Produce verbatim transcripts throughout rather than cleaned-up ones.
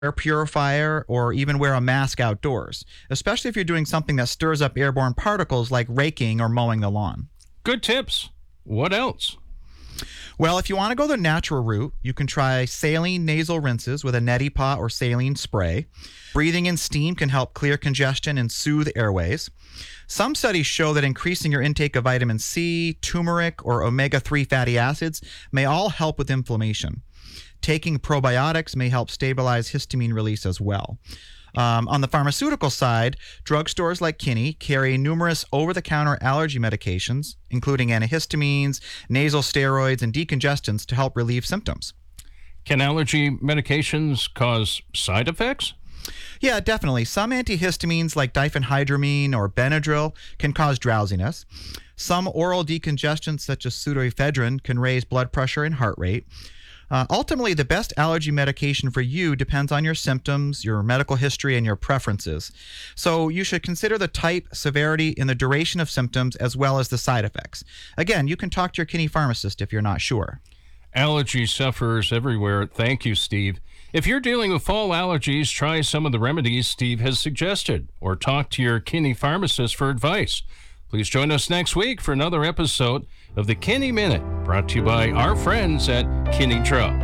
air purifier, or even wear a mask outdoors, especially if you're doing something that stirs up airborne particles like raking or mowing the lawn. Good tips. What else? Well, if you want to go the natural route, you can try saline nasal rinses with a neti pot or saline spray. Breathing in steam can help clear congestion and soothe airways. Some studies show that increasing your intake of vitamin C, turmeric, or omega three fatty acids may all help with inflammation. Taking probiotics may help stabilize histamine release as well. Um, on the pharmaceutical side, drugstores like Kinney carry numerous over-the-counter allergy medications, including antihistamines, nasal steroids, and decongestants to help relieve symptoms. Can allergy medications cause side effects? Yeah, definitely. Some antihistamines like diphenhydramine or Benadryl can cause drowsiness. Some oral decongestants such as pseudoephedrine can raise blood pressure and heart rate. Uh, ultimately, the best allergy medication for you depends on your symptoms, your medical history, and your preferences. So you should consider the type, severity, and the duration of symptoms as well as the side effects. Again, you can talk to your Kinney pharmacist if you're not sure. Allergy sufferers everywhere. Thank you, Steve. If you're dealing with fall allergies, try some of the remedies Steve has suggested, or talk to your Kinney pharmacist for advice. Please join us next week for another episode of the Kinney Minute, brought to you by our friends at Kinney Drugs.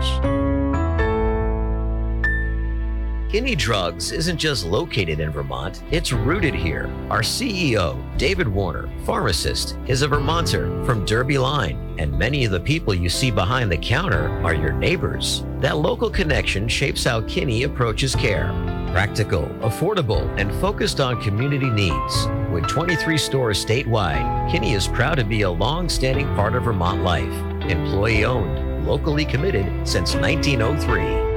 Kinney Drugs isn't just located in Vermont, it's rooted here. Our C E O, David Warner, pharmacist, is a Vermonter from Derby Line, and many of the people you see behind the counter are your neighbors. That local connection shapes how Kinney approaches care. Practical, affordable, and focused on community needs. With twenty-three stores statewide, Kinney is proud to be a long-standing part of Vermont life. Employee-owned, locally committed since nineteen oh three.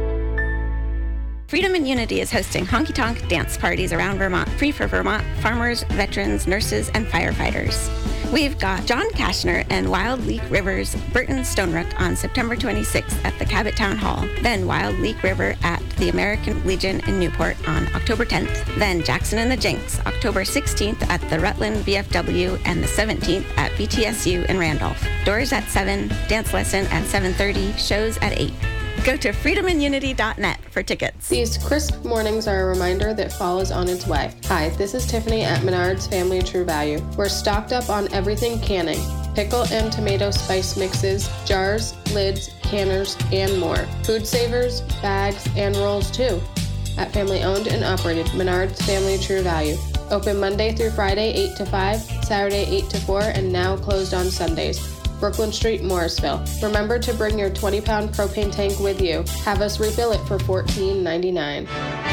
Freedom and Unity is hosting honky-tonk dance parties around Vermont, free for Vermont farmers, veterans, nurses, and firefighters. We've got John Kashner and Wild Leak River's Burton Stonerook on September twenty-sixth at the Cabot Town Hall. Then Wild Leak River at the American Legion in Newport on October tenth. Then Jackson and the Jinx, October sixteenth at the Rutland V F W and the seventeenth at V T S U in Randolph. Doors at seven, dance lesson at seven thirty, shows at eight. Go to freedom and unity dot net for tickets. These crisp mornings are a reminder that fall is on its way. Hi, this is Tiffany at Menard's Family True Value. We're stocked up on everything canning. Pickle and tomato spice mixes, jars, lids, canners, and more. Food savers, bags, and rolls too. At family owned and operated Menard's Family True Value. Open Monday through Friday eight to five, Saturday eight to four, and now closed on Sundays. Brooklyn Street, Morrisville. Remember to bring your twenty pound propane tank with you. Have us refill it for fourteen ninety-nine.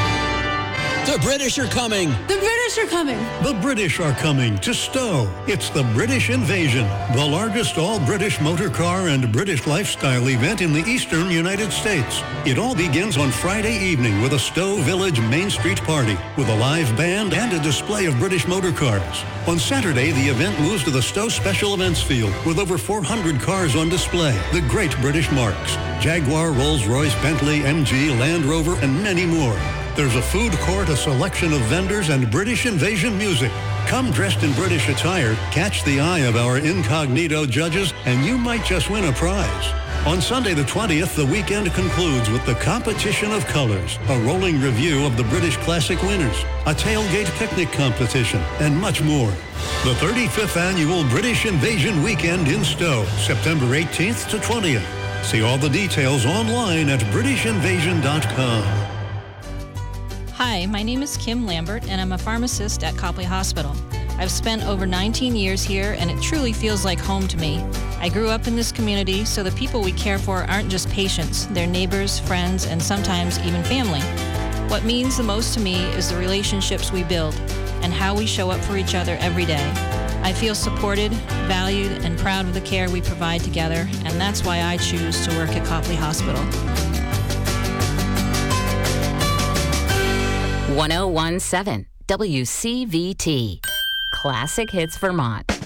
The British are coming. The British are coming. The British are coming to Stowe. It's the British Invasion, the largest all-British motor car and British lifestyle event in the eastern United States. It all begins on Friday evening with a Stowe Village Main Street party with a live band and a display of British motor cars. On Saturday, the event moves to the Stowe Special Events Field with over four hundred cars on display. The great British marques: Jaguar, Rolls-Royce, Bentley, M G, Land Rover, and many more. There's a food court, a selection of vendors, and British Invasion music. Come dressed in British attire, catch the eye of our incognito judges, and you might just win a prize. On Sunday the twentieth, the weekend concludes with the Competition of Colors, a rolling review of the British Classic winners, a tailgate picnic competition, and much more. The thirty-fifth Annual British Invasion Weekend in Stowe, September eighteenth to twentieth. See all the details online at british invasion dot com. Hi, my name is Kim Lambert, and I'm a pharmacist at Copley Hospital. I've spent over nineteen years here, and it truly feels like home to me. I grew up in this community, so the people we care for aren't just patients. They're neighbors, friends, and sometimes even family. What means the most to me is the relationships we build and how we show up for each other every day. I feel supported, valued, and proud of the care we provide together, and that's why I choose to work at Copley Hospital. one oh one point seven W C V T, Classic Hits Vermont.